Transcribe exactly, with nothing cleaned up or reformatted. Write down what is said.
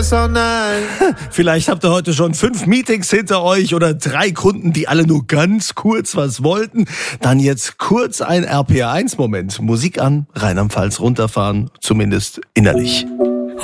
ist, oh nein. Vielleicht habt ihr heute schon fünf Meetings hinter euch oder drei Kunden, die alle nur ganz kurz was wollten. Dann jetzt kurz ein R P R eins Moment. Musik an, Rheinland-Pfalz runterfahren, zumindest innerlich.